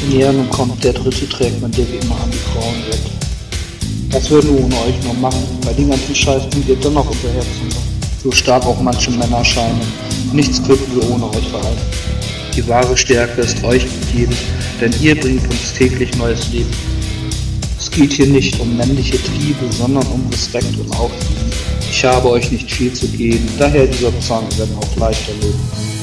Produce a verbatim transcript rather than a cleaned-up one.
In Ehren kommt der dritte trägt man dir wie immer an die Frauen weg. Was würden wir ohne euch nur machen? Bei den ganzen Scheiß bringt ihr dennoch unser Herz zusammen. So stark auch manche Männer scheinen. Nichts könnten wir ohne euch verhalten. Die wahre Stärke ist euch gegeben, denn ihr bringt uns täglich neues Leben. Es geht hier nicht um männliche Triebe, sondern um Respekt und Aufliegen. Ich habe euch nicht viel zu geben, daher dieser Zahn werden auch leichter leben.